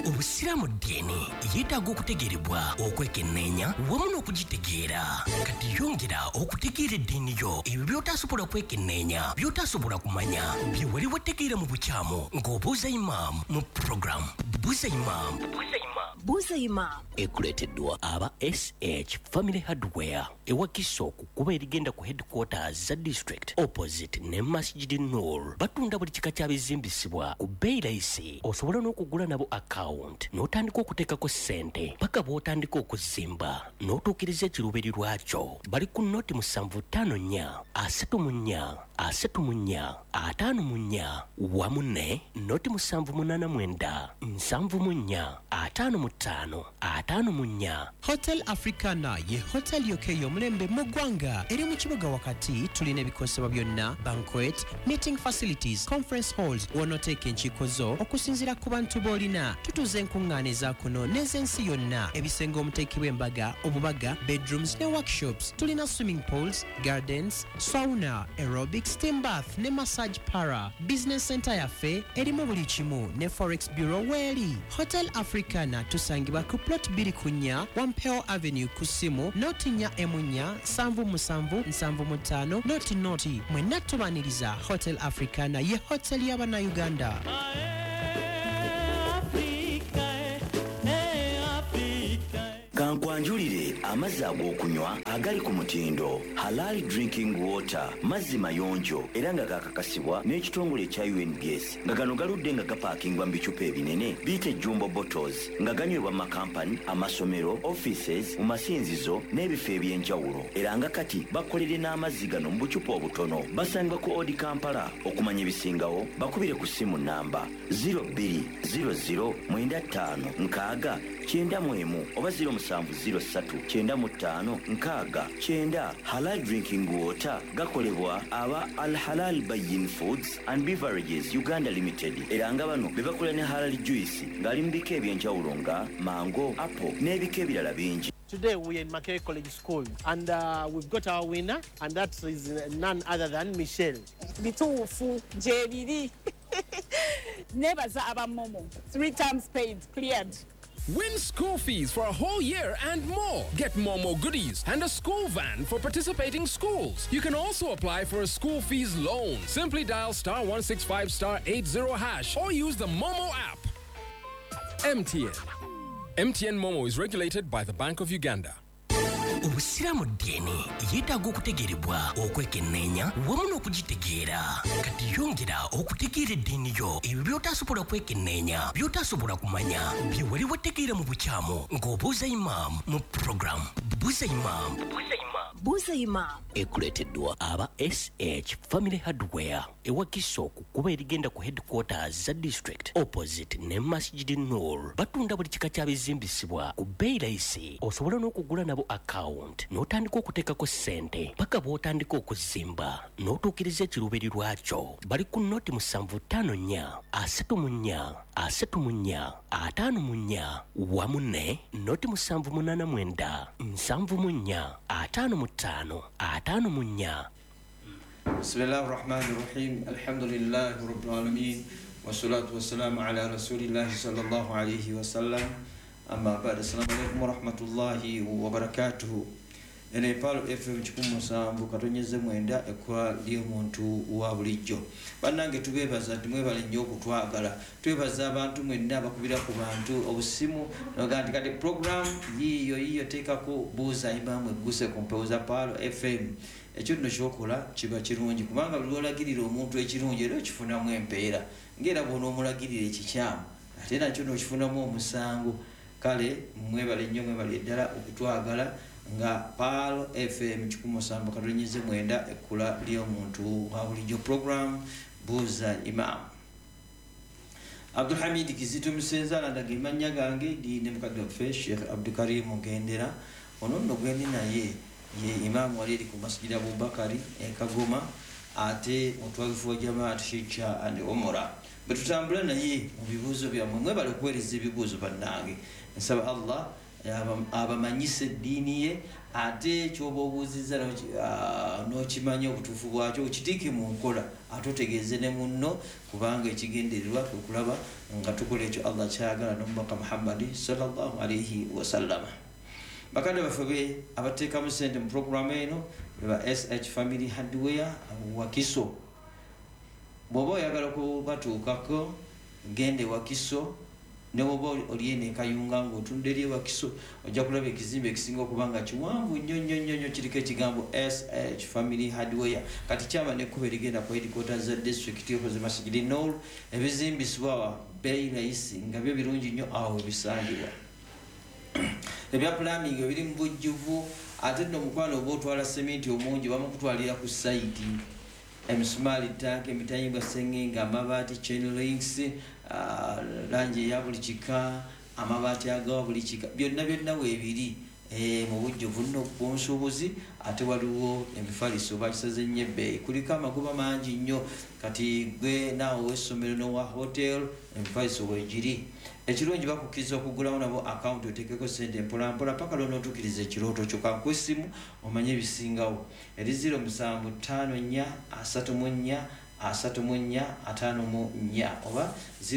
Obusiraamu ddiini yeetaaga okutegeerebwa okwekenneenya wamu n'okugitegeera. Kati yongera okutegeera eddiini yo ebyo by'otaasobola kwekenneenya by'otaasobola kumanya bye wali wategeera mu bukyamu ng'obuuza imaamu mu puroguramu Buuza Imam. Buuza Imam ekuleeteddwa aba SH Family Hardware ewa Kisooku kuba erigenda ku headquarters za district opposite ne Masjid Noor. Batunda buli kika kyabizimbisibwa ku bbeeyi layisi. Osobola n'okugula nabo account n'otandika okuteekako ssente paka bw'otandika okuzimba n'otuukiriza ekiruubiri lwakyo. Bali ku noti 754 34 34 54 wamu ne noti 789 74 55 54. Hotel Africana ye hotel yokeyo mulembe mu ggwanga eri mu kibuga wakati. Tulina ebikosebwa byonna banquet, meeting facilities, conference halls wonoteeka enkiiko zo okusinziira ku bantu b'olina. Tutuuza enkuŋŋaana eza kuno n'ez'ensi yonna, ebisenge omuteekebwa embaga, obubaga, bedrooms ne workshops. Tulina swimming pools, gardens, sauna, aerobics, steam bath ne massage para. Business center yaffe erimu buli kimu ne forex bureau weeri. Hotel Africana tusangibwa ku plot 2 Wampeo Avenue ku simu noti 4 noti mwenna tubaniriza. Hotel Africana ye hotel y'Abannayuganda. Kankwanjulire amazzi ag'okunywa agali ku mutindo Halal Drinking Water, mazzi mayonjo era nga gakakasibwa n'ekitongole ekya UNBS, nga gano galudde nga gapaakingwa mu bicupa ebinene biyite jumbo bottles, nga ganywebwa mu makampani, amasomero, offices, mu masinzizo n'ebifo eby'enjawulo, era nga kati bakolere n'amazzi gano mu bucupa obutono. Basangibwa ku Odi Kampala. Okumanya ebisingawo bakubire ku simu namba 020095 oba 070395 Halal Drinking Water gakolebwa aba Al Halal Bayin Foods and Beverages Uganda Limited. Era nga bano bebakola ne Halal Juice ngali mu bika ebyenjawulo nga mango, apple n'ebika ebirala bingi. Today we are in Makerere College School and we've got our winner, and that is none other than Michelle. Bituufu jebiri. Nebaza aba Momo. 3 times paid, cleared. Win school fees for a whole year and more. Get Momo goodies and a school van for participating schools. You can also apply for a school fees loan. Simply dial *165 *80# or use the Momo app. MTN Momo is regulated by the Bank of Uganda. Obusiraamu ddiini yeetaaga okutegeerebwa okwekenneenya wamu n'okugitegeera. Kati yongera okutegeera eddiini yo ebyo by'otaasobola kwekenneenya by'otaasobola kumanya bye wali wategeera mu bukyamu ng'obuuza imaamu mu puroguramu Buuza Imam. Buuza Imam ekuleeteddwa aba SH Family Hardware ewa Kisooku kuba erigenda ku headquarters za district opposite ne Masjid Noor. Batunda buli kika kyabizimbisibwa ku bbeeyi layisi. Osobola n'okugula nabo account n'otandika okuteekako ssente paka bw'otandika okuzimba n'otuukiriza ekiruubiri lwakyo. Bali ku noti 754 34 34 54 wamu ne noti 789 74 55 54. Bismillahir Rahmanir Rahim. Alhamdulillahi Rabbil Alamin. Wassalatu wassalamu ala Rasulillah sallallahu alayhi wa sallam. Amma ba'd. Assalamu alaykum wa rahmatullahi wa barakatuh. Ene Palo FM kikumusamba katonyeze mwenda ekwa lyo muntu wa bulijjo. Bannange tubebaza timwebale nnyo okutwagala. Twebaza abantu mwenna bakubira ku bantu obusimu nogandi kati program yiyo teekako Buuza Imam egguse ku mpewo za Palo FM. Ekyo nno kyokola kiba kirungi kubanga lwolagirira omuntu ekirungi era okifunamu empeera ng'era bw'onoomulagirira ekikyamu ate nakyo n'okifunamu omusango. Kale mwebale nnyo mwebale ddala okutwagala nga Palo FM 107.9 ekkula ly'omuntu wa bulijjo program Buuza Imam. Abdul Hamid Kizito Musenza landaga emanya gange ndi ne mukadde waffe Sheikh Abdul Karim Mugendera. Ono nno gwendi naye ye Imam wali ku Masjid Abubakari Kagoma ate mutwagifu wa Jamaat Shicha and Umra. Betutambula naye mu bibuuzo byammwe mwebale okuweereza ebibuuzo bannange. Nsaba Allah abamanyisa eddiini ye ate kyoba obuuzizza n'okimanya obutuufu bwakyo okitiike mu nkola ate otegeeze ne munno kubanga ekigendererwa okulaba nga tukola ekyo Allah kyayagala n'omubaka Muhammadi sallallahu alaihi wasallama. Bakadde baffe abateekamu ssente mu puroguramu eno beba SH Family Hardware Wakiso. Bw'oba oyagala kubatuukako gende Wakiso, ne bw'oba oli eno Kayunga ng'otunda eri Wakiso ojja kulaba ekizimbe ekisinga okuba nga kiwanvu nnyo kiriko ekigambo SH Family Hardware. Kati kyaba n'ekkubo erigenda ku headquarters za district okoze Masjidi Noor, ebizimbisibwa bbeeyi layisi nga byo birungi nnyo awo ebisangibwa. Ebya plumbing ebiri mu bujjuvu, ate nno omukwano oba otwala sementi omungi bamukutwalira ku site. Emisumaali, tank, emitayimbwa, sengenge, amabaati, chain links, langi eya buli kika, amabaati agawa buli kika, byonna weebiri mu bujjuvu nno ku nsuubuzi. Ate waliwo emifaliso bakisaze nnyo ebbeeyi, kuliko amagoba mangi nnyo. Kati gwe naawe w'essomero n'owa hotel emifaliso weegiri. Ekirungi bakukkiriza okugulawo nabo account oteekeko ssente mpolampola paka lw'onootuukiriza ekirooto kyo. Kankuwa essimu omanye ebisingawo eri 0754343454 oba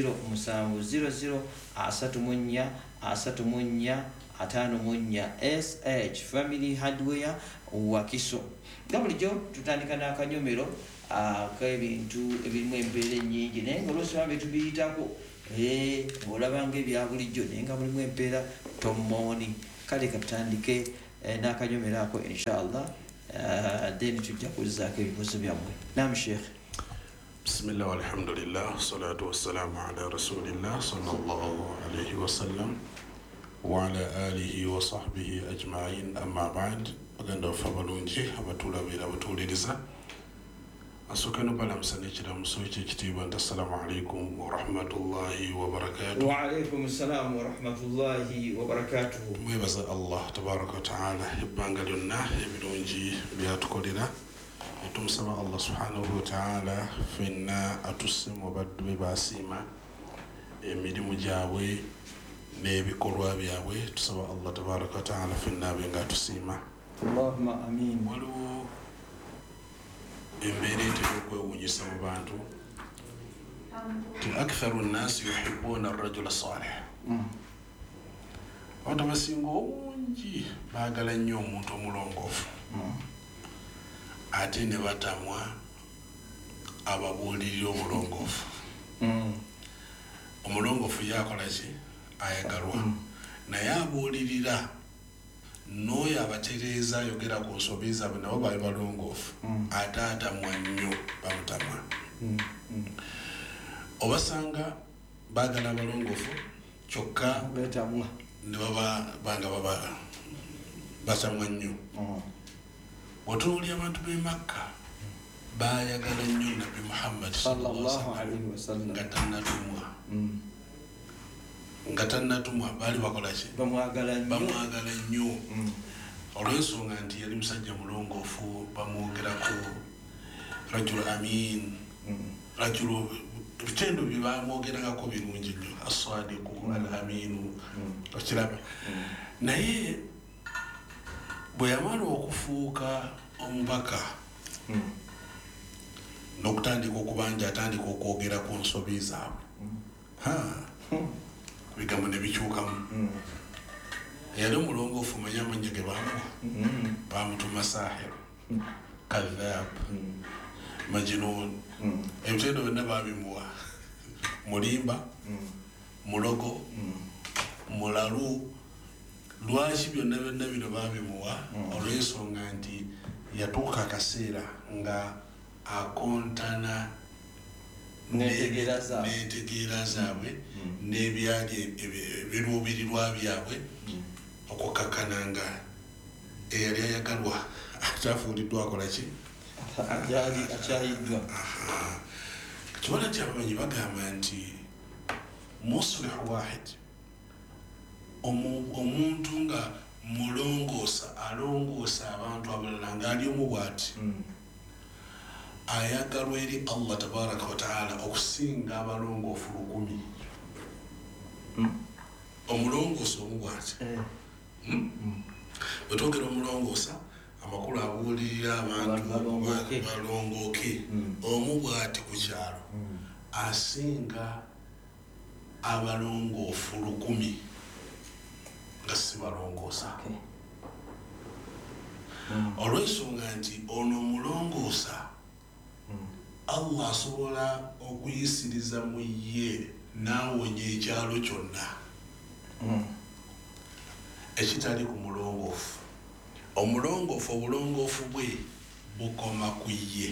0700343454 SH Family Hardware Wakiso. Nga bulijjo tutandika n'akanyomero ak'ebintu ebirimu embeera ennyingi naye nga olwosoma betubiyitako olaba ng'ebya bulijjo naye nga mulimu empeera tomooni. Kale katutandike n'akanyomero ako inshallah, then tujja kuzzaako ebibuuzo byammwe. Naam Sheikh. Bismillah walhamdulillah wassalatu wassalamu ala rasulillah sallallahu alayhi wasallam wa ala alihi wa sahbihi ajma'in, amma ba'd. Baganda baffe abalungi abatulabira abatuwuliriza, asooka n'obalamusa n'ekiramuso eky'ekitiibwa nti assalamu alaikum wa rahmatullahi wa barakatuh. Wa alaikum assalam wa rahmatullahi wa barakatuh. Mwebaza Allah tabaraka wa ta'ala ebbanga lyonna ebirungi byatukolera. Tumusaba Allah subhanahu wa ta'ala fenna atusse mu baddu be basiima emirimu gyabwe n'ebikolwa byabwe. Tusaba Allah tabaraka wa ta'ala fenna abe nga atusiima. Allahumma amin. Waliwo embeera etera okwewuunyisa mu bantu ti aktharu nnaasi yuhibbuuna arrajula salih. Abantu abasinga obungi baagala nnyo omuntu omulongoofu, ate ne batamwa ababuulirira obulongoofu. Omulongoofu yakola ki? Ayagalwa. Naye abuulirira n'oyo abatereeza ayogera ku nsobi zaabwe nabo bali balongoofu, ate atamwa nnyo bamutamwa. Obasanga baagala abalongoofu kyokka Betamwa ne banga batamwa nnyo. Bw'otunuulira abantu b'e Makka baayagala nnyo Nabbi Muhammad sallallahu alaihi wasallam nga tannatumwa baali bakola ki? bamwagala nnyo olw'ensonga nti yali musajja mulongoofu. Bamwogerako rajulu amin, rajulu bitendo bye bamwogerangako birungi nnyo, aswadiku al aminu, okiraba. Naye bwe yamala okufuuka omubaka n'okutandika okuba nti atandika okwogera ku nsobi zaabwe, bigambo ne bikyukamu. Yali omulongoofu manya amannya ge bamuwa, bamutuma sahir, kadhab, majnun, ebitendo byonna babimuwa. Mulimba, mulogo, mulalu. Lwaki byonna bino babimuwa? Olw'ensonga nti yatuuka akaseera nga akontana n'entegeera zaabwe n'ebyali ebiruubirirwa byabwe okukkakkana nga eyali ayagalwa akyafuuliddwa akola ki? akyayiddwa. Kibala kyabamanyi bagamba nti muslihu wahid, omuntu nga alongoosa abantu abalala ng'ali omu bw'ati, ayagalwa eri Allah tabaraka wa ta'ala okusinga abalongoofu 1000. Omulongoosa omu bw'ati bwetwogera omulongoosa amakulu abuulirira abantu balongooke omu bw'ati ku kyalo asinga abalongoofu 1,000 nga si balongoosa olw'ensonga nti ono omulongoosa Allah asobola okuyisiriza mu ye n'awonya ekyalo kyonna ekitali ku mulongoofu. Omulongoofu obulongoofu bwe bukoma ku ye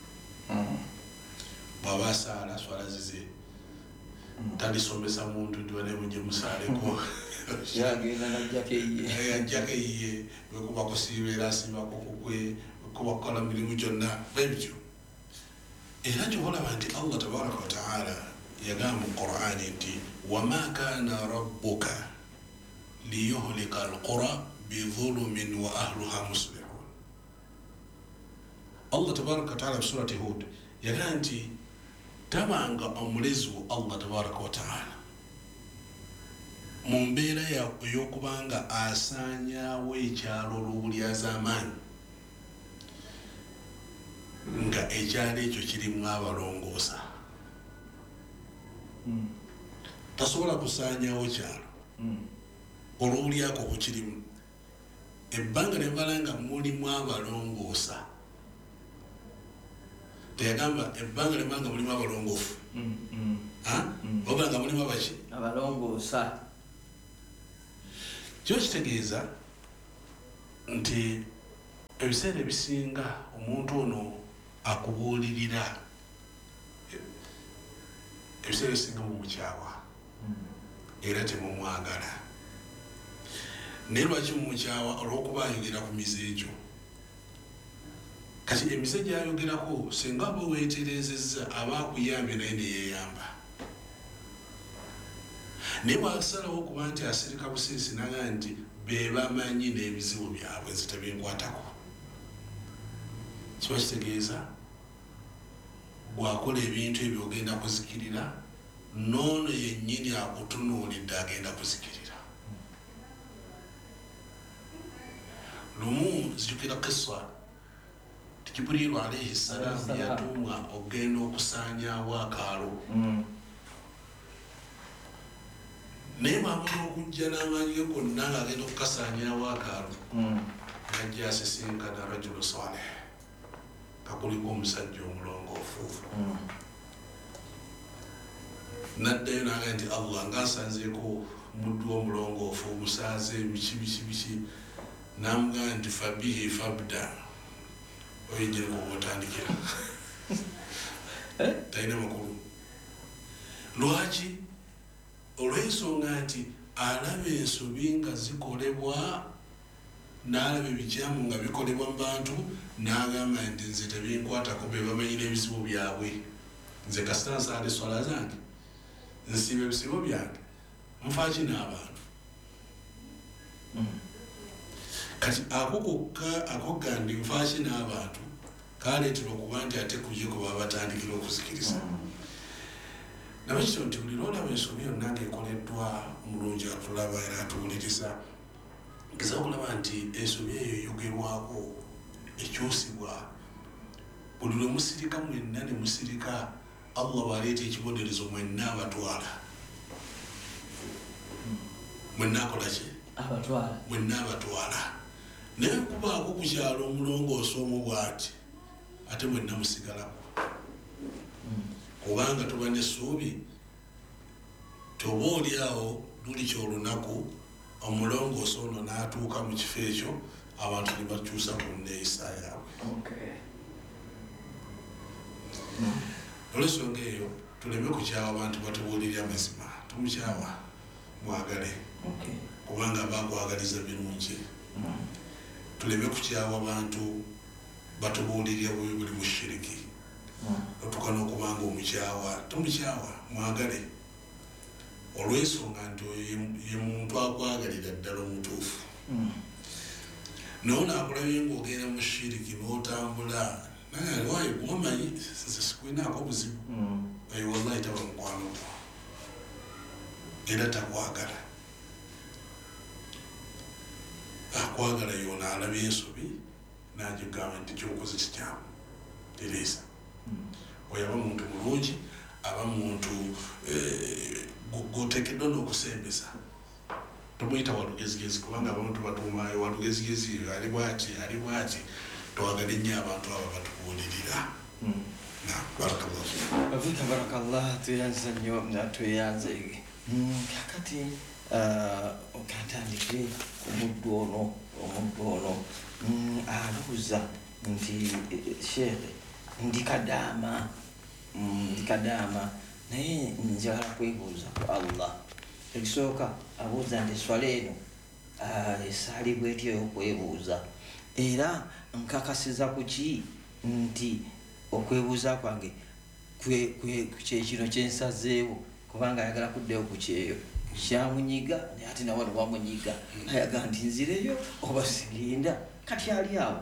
bw'aba asaala swala zize talisomesa muntu nti banemuje musaaleko yajjako eyiye bwekuba kusiiba era asiibako kukwe bwekuba kukola mirimu gyonna bwebityo. Era kyobalaba nti Allah tabaraka wa taala yagamba mu Qur'ani nti wama kana rabbuka liyuhlika alqura bidhulumin wa ahluha muslihun. Allah tabaraka wa taala surati Hud yagamba nti tabanga omulezi wa Allah tabaraka wa taala mu mbeera ey'okubanga asaanyaawo ekyalo olw'obulyazamaanyi nga ekyalo ekyo kirimu abalongoosa. Tasobola kusaanyaawo kyalo olw'obulyako bukirimu. Ebbanga lyebala nga mulimu abalongoosa, teyagamba ebbanga lyebala nga mulimu abalongoofu wabula nga mulimu abaki abalongoosa. Kyo kitegeeza nti ebiseera ebisinga omuntu ono akubuulirira ebiseera ebisinga mumukyawa era temumwagala. Naye lwaki mumukyawa? Olw'okuba ayogera ku mize egyo. Kati emize gy'ayogerako singa aba weeterezezza aba akuyambye naye neyeeyamba. Naye bw'asalawo okuba nti asirika busiisi naga nti be bamanyi n'ebizibu byabwe nze tebinkwatako, kiba kitegeeza bw'akola ebintu ebyo ogenda kuzikirira, n'ono yennyini akutunuulidde agenda kuzikirira. Lumu zijukira kisa ti Jibriilu alayhi salaamu yatumwa okugenda okusaanyaawo akaalo. Naye bw'amala okujja n'amaanyi ge gonna ng'agenda okukasaanyaawo akaalo, najja asisinkana rajulu salih kakuliko omusajja omulongoofu. N'addayo n'agamba nti Allah ng'asanzeeko muddu omulongoofu omusaaze biki n'amugamba nti fabihi fabda, oyingira kuba otandikira. Talina makulu. Lwaki? Olw'ensonga nti alaba ensobi nga zikolebwa n'alaba ebikyamu nga bikolebwa mu bantu n'agamba nti nze tebinkwatako, be bamanyi n'ebizibu byabwe. Nze kasita nsaala eswala zange, nsiiba ebizibu byange, nfaaki n'abantu. Kati ako kokka akogga ndi nfaaki n'abantu kaleetera okuba nti ate kujje kuba batandikira okuzikiriza. Nabakityo nti buli lwolaba ensobi yonna ng'ekoleddwa omulungi atulaba era atuwuliriza, ngeza okulaba nti ensobi eyo eyogerwako ekyusibwa. Buli lwe musirika mwenna ne musirika, Allah bw'aleeta ekibonerezo mwenna abatwala. Mwenna akola ki? Abatwala. Mwenna abatwala. Naye kubaako ku kyalo omulongoosa omu bw'ati, ate mwenna musigalako. Kubanga tuba n'essuubi toba oli awo luli kyolunaku omulongoosa ono n'atuuka mu kifo ekyo abantu ne bakyusa ku nneeyisa yaabwe. Olw'ensonga eyo tuleme kukyawa abantu batubuulirira amazima, tumukyawa mwagale kubanga bakwagaliza birungi. Tuleme kukyawa abantu batubuulirira bubi buli mu shiriki. Otukana okubanga omukyawa tomukyawa, mwagale olw'ensonga nti ye muntu akwagalira ddala omutuufu. Naye naakulabye ng'ogenda mu shiriki n'otambula naye waayo gwomanyi nze sikwinaako buzibu, ayi wallahi taba mukwano gwo era takwagala. akwagala yona alabye ensobi n'agigamba nti kyokoze kikyamu teresa oyo aba muntu mulungi aba muntu gotekeddwa n'okusembeza tomuyita walugezigezi kubanga abantu batuumayo walugezigezi ali bwati twagala ennyo abantu abo batubuulirira barakallah tuyanza nnyo tweyanze kakati okatandike omuntu ono abuuza nti sheekhe ndi kadaama naye njagala kwebuuza ku Allah ekisooka abuuza nti swala eno esaalibwa etya ey'okwebuuza era nkakasiza ku ki nti okwebuuza kwange kyekino kyensazeewo kubanga ayagala kuddeyo ku kyeyo kyamunyiga naye ate nawe newamunyiga ayaga nti nzireyo oba sirinda kati ali awo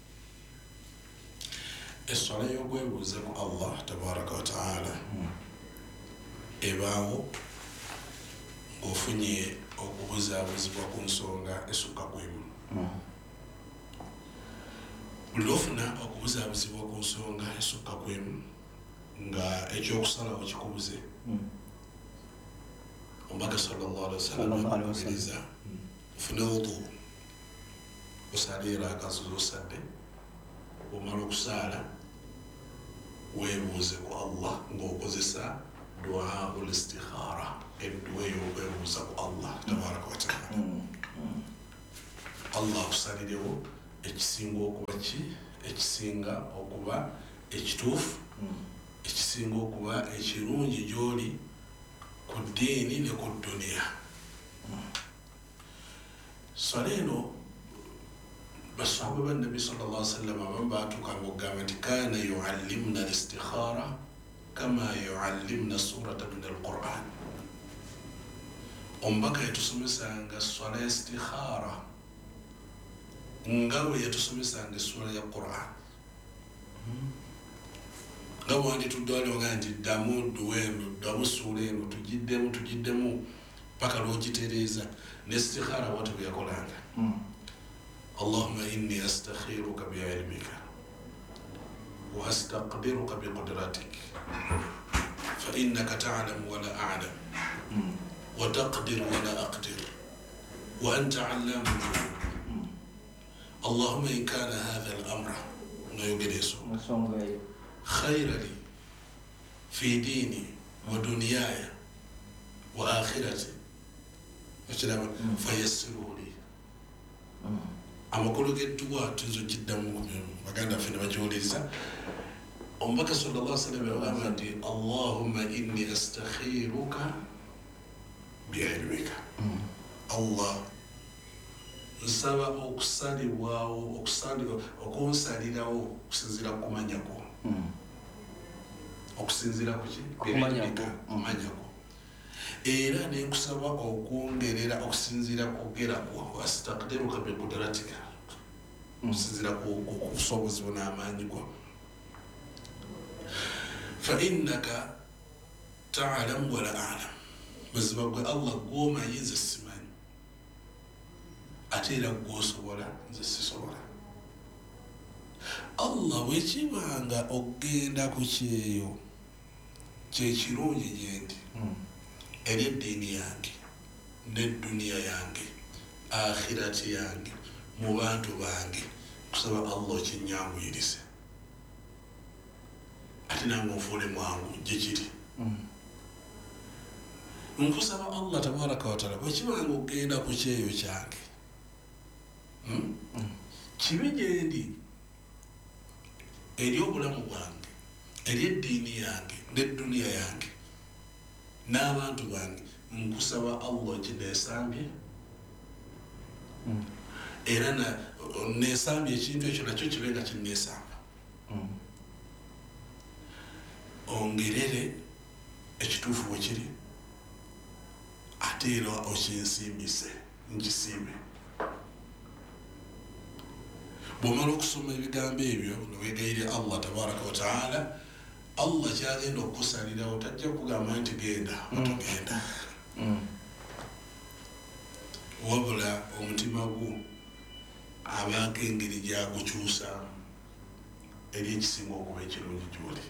essala y'okwebuuza ku Allah tabaraka wataala ebaawo ng'ofunye okubuzaabuzibwa ku nsonga esukka kwemu buli lwofuna okubuzaabuzibwa ku nsonga esukka kwemu nga ekyokusalawo kikubuze omubaka sallallahu alaihi wasallam akubiriza ofune wudu osaalira akasuza osadde omala okusaala weebuuze ku Allah ng'okozesa duaa ul istikhara edduwa ey'okwebuuza ku Allah tabaraka wataala Allah akusalirewo ekisinga okuba ekituufu ekisinga okuba ekirungi gy'oli ku ddiini ne ku duniya swala eno basahaba bannabi sallallahu alaihi wasallam abamu baatuukanga okugamba nti kaana yuallimuna alistikhara kama yuallimuna surata min alquran omubaka yatusomesanga swala ya istikhara nga bwe yatusomesanga essula ya quran nga bwandi tuddwalioga nti ddamu dduwa eno ddamu suula eno tugiddemu paka lwogitereeza nestikhara watu bwe yakolanga allahumma inni astakhiruka biilmika wa astaqdiruka biqudratik fa innaka ta'lamu wala a'lam wa taqdiru wala aqdir wa anta 'allamu al-ghuyub اللهم إن كان هذا الأمر خير لي في ديني ودنياي وآخرتي فيسره لي أما كل كدوا تنزل جدا مكان في المجوليزة أمك صلى الله عليه وسلم يقول اللهم إني أستخيرك بعلمك الله nsaba okusalibwawo okunsalirawo okusinziira ku kumanya kwo okusinziira kumanyako era nenkusaba okwongerera okusinziira ku kugera kwo astaqdiruka biqudratika okusinziira ku busobozi bwo n'amaanyi gwo fa innaka ta'lamu wala a'lam mazima gwe Allah gwomanyi nze simanyi ate era gwosobola nze sisobola Allah bwekibanga okgenda ku kyeyo kyekirungi gyendi eri eddiini yange n'edduniya yange akhirati yange mu bantu bange kusaba Allah okinyanguyirize ate nange onfuule mwangu gye kiri nkusaba Allah tabaraka wataala bwekibanga okgenda ku kyeyo kyange kibe gyendi eri obulamu bwange eri eddiini yange n'edduniya yange n'abantu bange nkusaba Allah kinesambye era nesambye ekintu ekyo nakyo kibe nga kinesamba ongerere ekituufu bwe kiri ate era okinsiimise nkisiime bw'omala okusoma ebigambo ebyo neweegayirira Allah tabaraka wataala Allah kyagenda okukusalirawo tajja kugamba nti genda otogenda wabula omutima gwo abantu engeri gyagukyusa eri ekisinga okuba ekirungi gy'oli.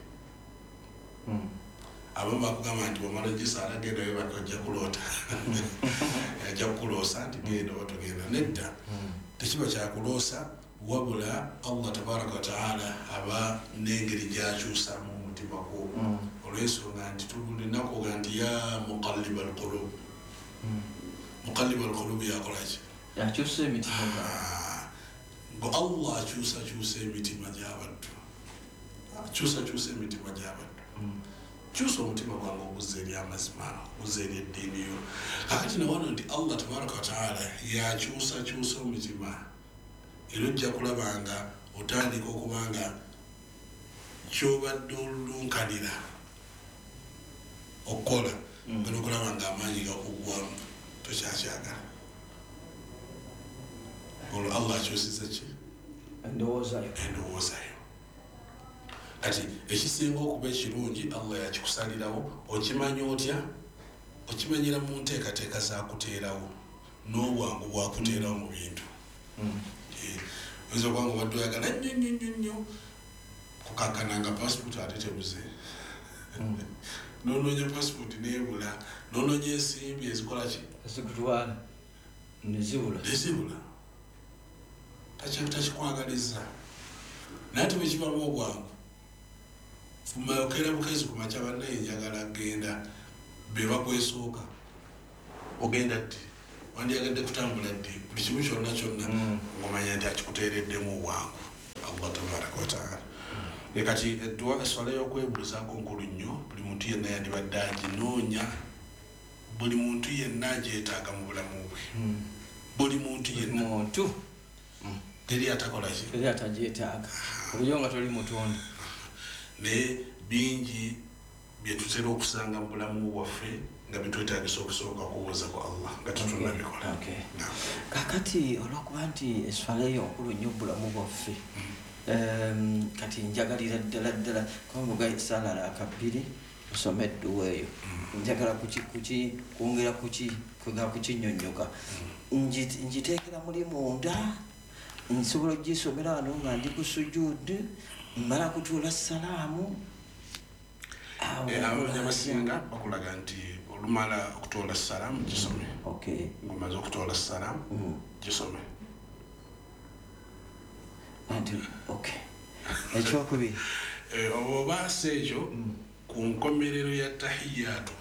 Abamu bakugamba nti bw'omala ogisaala genda we bakojja kuloota ajja kukuloosa nti genda oba togenda. Nedda, tekiba kyakuloosa, wabula Allah tabaraka wataala aba n'engeri gyakyusamu omutima gwo. Olw'ensonga nti tulina kuga nti ya muqalliba alqulub, muqalliba alqulub yakolaki? Yakyusa emitima. Ngo Allah akyusakyusa emitima gy'abantu, akyusakyusa emitima gy'abantu. Kyusa omutima gwange oguzza eri amazima, oguzza eri eddiini yo. Kakati nawano nti Allah tabaraka wataala yakyusakyusa omutima, era ojja kulabanga otandika okubanga kyobadde olulunkanira okukola gana okulabanga amaanyi gakuggwamu, tokyakyagala. Olwo Allah akyusiza ki? Endowoozayo. Kati ekisinga okuba ekirungi Allah yakikusalirawo, okimanya otya? Okimanyira mu nteekateeka zakuteerawo n'obwangu bwakuteerawo mu bintu. Oyinza okubanga obadde oyagala nnyo kukakkana nga passport ate tebuze, n'onoonya passport neebula, n'onoonya ensimbi ezikola ki? Ezikutwala nezibula. Takikwagaliza. Naye ate bwe kibamu obwangu, fumayokera bukezi ku makya bannaye njagala genda be bakwesooka, ogenda ddi, wandyagadde kutambula ddi, buli kimu kyonna kyonna ng'omanya nti akikuteereddemu obwangu Allah tabaraka wataala. Kati edduwa eswala y'okwebuuzaako nkulu nnyo, buli muntu yenna yandibadde aginoonya, buli muntu yenna agyetaaga mu bulamu bwe, buli muntu yenna. Teri atakola ki? Teri atagyetaaga, obuyo nga toli mutonda. Naye bingi bye tutera okusanga mu bulamu bwaffe nga bitwetaagisa okusooka kubuuza ku Allah nga tetunnabikola. Kakati olw'okuba nti eswala eyo nkulu nnyo obulamu bwaffe, kati njagalira ddala kubanga esaala akabbiri osome edduwa eyo, njagala kwongera kukinnyonnyoka, ngiteekera muli munda, nsobola ogisomera wano nga ndi ku sujuudi, mmala kutuula salaamu. Abanyabasinga bakulaga nti olumala okutoola salaamu gisome, ng'omaze okutoola salaamu gisome. Ekyokubiri oba obaasa ekyo ku nkomerero ya tahiyaatu,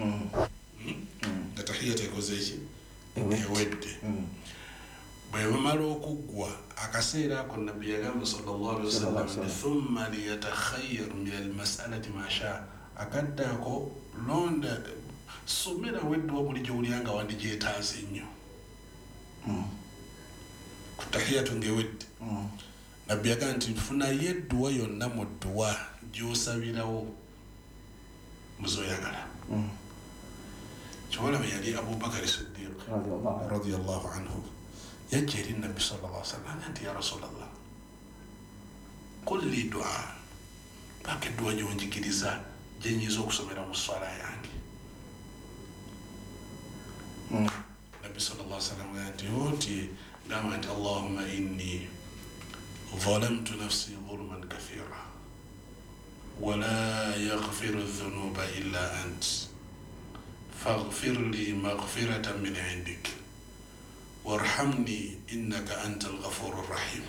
nga tahiyaatu ekoze eki? Ewedde. Bwe bamala okuggwa akaseera ako nabbi yagamba sallallahu alaihi wasallam, thumma liyatakhayyar min almas'alati ma shaa, akadde ako londa somerawo edduwa buli gy'owulira nga wandigyetaaze nnyo. Ku tahiyaatu ng'ewedde nabbi yagamba nti funayo edduwa yonna mu dduwa gy'osabirawo muzoyagala. Kyewalaba yali Abubakar Siddiq radiyallahu anhu yajja eri nabbi sallallahu alaihi wasallam nti ya Rasulallah, qul li du'a, paka edduwa gyonjigiriza gye nyiza okusomera mu swala yange. Nabbi sallallahu alaihi wasallam nti oti gamba nti Allahumma inni ظلمت نفسي ظلما كثيرا ولا يغفر الذنوب إلا أنت فاغفر لي مغفرة من عندك وارحمني إنك أنت الغفور الرحيم.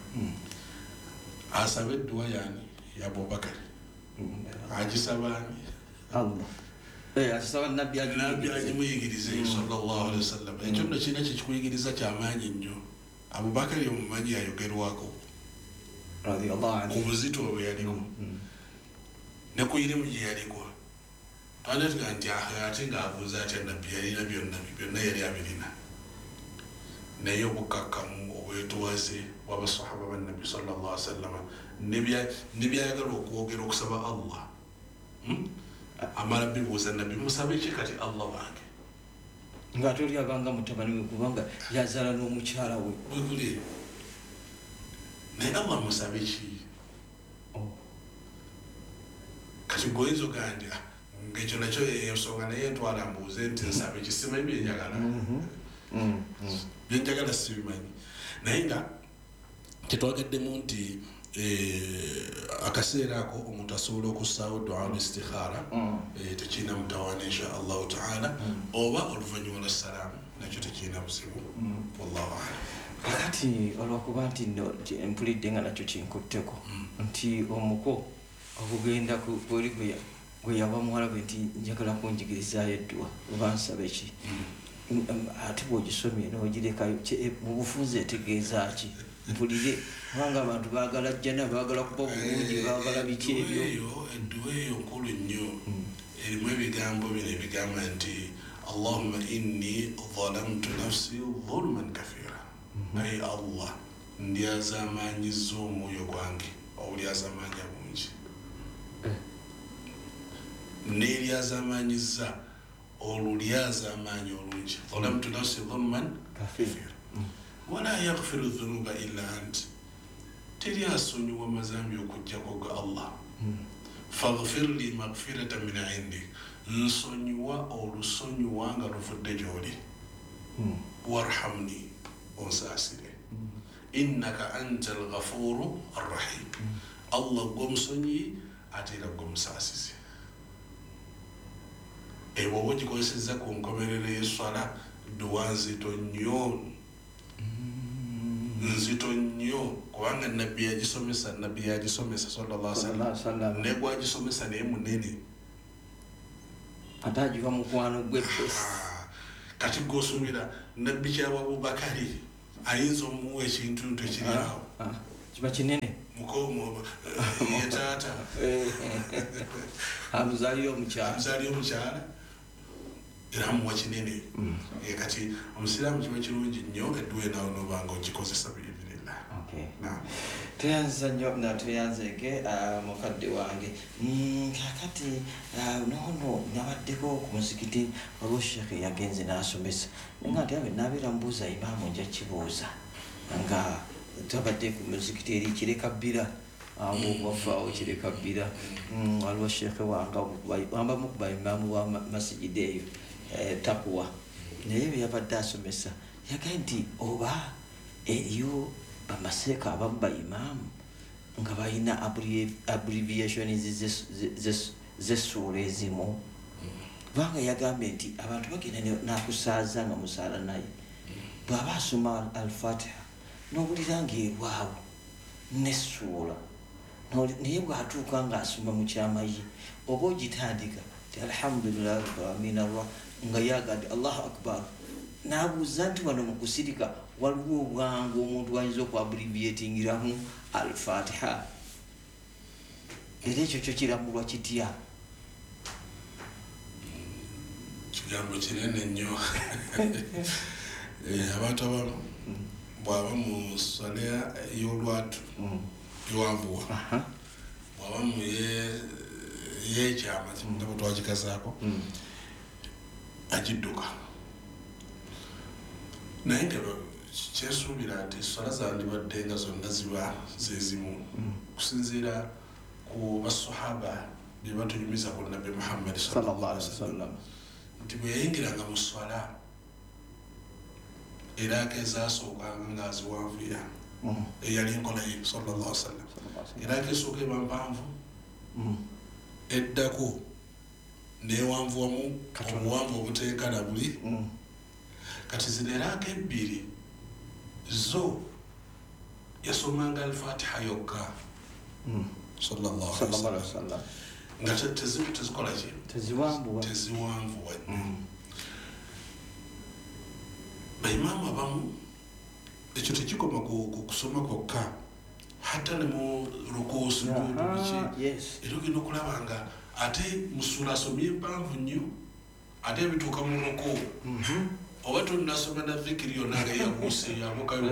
أسأل الدعاء يعني يا أبو بكر عجز باني الله asaba nabbi agimuyigiriza sallallahu alaihi wasallam. Ekyo nno kirina kikuyigiriza kyamaanyi nnyo. Abubakar omumanyi ayogerwako ku buzito bwe yaliko ne ku irimu gye yaliko. Twandatuga nti ate ng'abuuza atya nabbi yalina byonna yali abirina, naye obukakkamu obwetwaze bw'abasahaba bannabbi sallallahu alaihi wasallam ne byayagala okwogera okusaba Allah, amala bibuuza nabbi, musabe ki kati Allah wange? ng'ate oli abanga mutabani we kubanga yazaala n'omukyala we. Bweguli naye Allah musabe ki? Kati goyinza ogandi ng'ekyo nakyo ensonga naye ntwala mbuuze nti nsabe ki? Simanyi byenjagala, byenjagala sibimanyi. Naye nga kyetwagaddemu nti akaseera ako omuntu asobola okussaawo dua al-istikhara tekirina mutawaana insha allahu taala oba oluvannyuma lwa salaamu nakyo tekirina buzibu wallahu alam. kakati olwokuba nti no mpulidde nga nakyo kinkutteko nti omuko okugenda kwoli gwe yaba muwala bwe nti njagala kunjigirizaayo eddua oba nsaba eki ate bw'ogisomye n'ogirekayo mu bufunze etegeeza ki mpulire kubanga abantu baagala jjana baagala kuba bulungi baagala biki ebyo eddua eyo nkulu nnyo erimu ebigambo bino ebigamba nti allahumma inni zalamtu nafsi dhulman kathira ayi allah ndyazaamaanyiza omwoyo gwange obulyazaamaanya bungi neryazaamaanyiza olulyazaamaanya olungi zalamtu nafsi dhulman kathira wala yaghfiru dhunuba illa ant teryasonyiwa amazambi okujjako ga allah faghfir li maghfiratan min indi nsonyiwa olusonyiwa nga luvudde gy'oli warhamni onsaasire innaka anta alghafuru arrahim allah gwomusonyi ate era gwomusaasizi ebwo oba ogikozesezza ku nkomerero y'eswala duwa nzito nnyo nzito nnyo kubanga nabbi yagisomesa sallallahu alaihi wasallam ne gwagisomesa naye munene ate agiva mukwano gwe kati gwosomera nabbi kyaba Abubakari ayinza omuwa ekintu nto ekiryawo kiba kinene mukomo yetaata amuzaalira omukyala era muwa kinene kati omusiraamu kiba kirungi nnyo eddua enawo nobanga ogikozesa biibirillah. Tuyanza nnyo natuyanzeke mukadde wange kakati nono nabaddeko ku muzikiti olwo sheekhe yagenze n'asomesa nga nti abe nabeera mbuuza imaamu nja kibuuza nga twabadde ku muzikiti eri kirekabbira wafaawo kirekabbira waliwo sheekhe wange wambamu kuba imaamu wa masigidi eyo takuwa naye bwe yabadde asomesa yagaye nti oba eriyo bamaseeka abamu baimaamu nga balina abbreviation z'essuula ezimu kubanga yagambye nti abantu bagenda nakusaaza nga musaala naye bw'aba asoma al-fatiha n'owulira ng'erwawo n'essuula naye bw'atuuka ng'asoma mu kyama ye oba ogitandika ti alhamdulillahi rabbil aalamiin nga yagadde allahu akbar n'abuuza nti wano mu kusirika waliwo obwangu omuntu ayinza okwabbreviatingiramu al-fatiha era ekyo kyo kiramulwa kitya? kigambo kinene nnyo abantu abamu bwaba mu swala y'olwatu ewanvuwa bwaba mu yekyama nga bwetwagikazaako agidduka naye nga kyesuubira nti swala zandibadde nga zonna ziba zezimu kusinziira ku basahaba bye batunyumiza ku nabbi muhammadi sallallahu alaihi wasallam nti bwe yayingiranga mu swala era akezasookanga ng'aziwanvuya eyali enkola ye sallallahu alaihi wasallam era akesooka eba mpanvu eddako newanvuwamu obuwanvu obuteekala buli kati zino eraako ebbiri zo yasomanga al-fatiha yokka sallallahu alaihi wasallam nga tezikola ki teziwanvuwa baimaamu abamu ekyo tekikoma ku kusoma kwokka hatta ne mu rukuu sujuudu biki era ogenda okulaba nga ate musula asomye empanvu nnyo ate ebituuka mu rukuu oba tonasoma na dhikiri yonna nga yabuuse yamukayo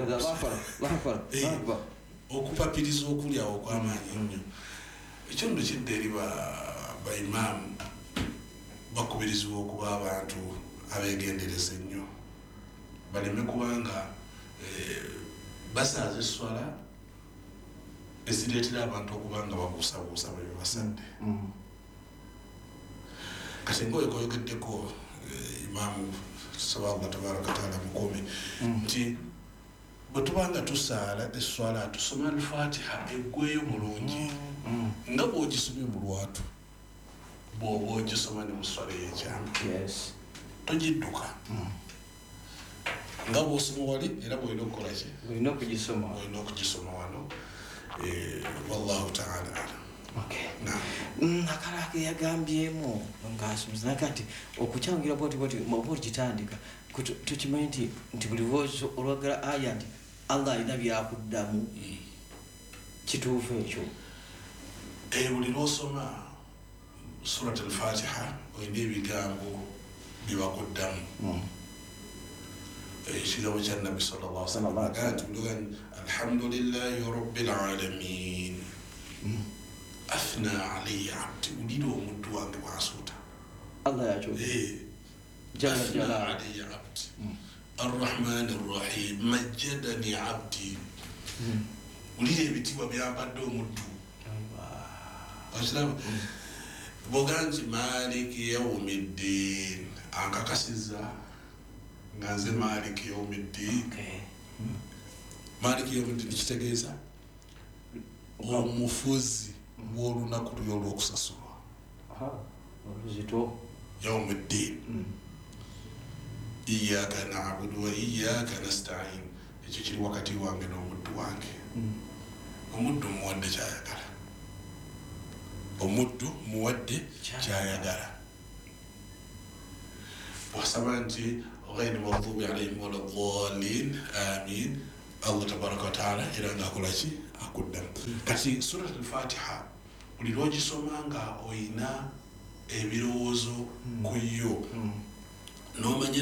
okupapiriza okulyawo okw'amaanyi nnyo ekyo nno kidda eri baimaamu bakubirizibwa okuba abantu abeegendereza ennyo baleme kubanga basaaza esswala ezireetera abantu okuba nga babuusabuusa bwe bibasadde kati ngaoyogeddeko imaamu tusaba allah tabaraka wataala mukuumi nti bwetubanga tusaala eswala tusoma al-Fatiha eggweyo mulungi nga bw'ogisomye mu lwatu bw'oba ogisoma ne mu swala y'ekyama togidduka nga bw'osoma wali era bw'olina okukola ki olina okugisoma wano wallahu ta'ala alam. Nakalake yagambyemu ng'asuubiza kati okukyangira bwoti oba okitandika tukimanyi nti buli olwagala aya nti Allah alina byakuddamu kituufu ekyo buli lwosoma surat al-Fatiha olina ebigambo byebakuddamu ekigambo kya Nabbi sallallahu alaihi wasallam alhamdulillahi rabbil alamin athna alayya abdi ulira omuddu wange bw'asuuta Allah yakyoge jalla jalaaluhu alayya abdi arrahman arrahim majjadani abdi ulira ebitiibwa byampadde omuddu akiraba boga nti maliki yawmiddin ankakasiza nga nze maliki yawmiddin maliki yawmiddin kitegeeza omufuzi w'olunaku luli olw'okusasulwa yawmiddin iyaka na'budu wa iyaka nasta'in ekyo kiri wakati wange n'omuddu wange omuddu muwadde kyayagala omuddu muwadde kyayagala bw'asaba nti ghayri maghdubi alayhim wala ddallin amin Allah tabaraka wa ta'ala era ng'akola ki akuddamu kati surat al-Fatiha buli lw'ogisoma nga oyina ebirowoozo ku yo n'omanya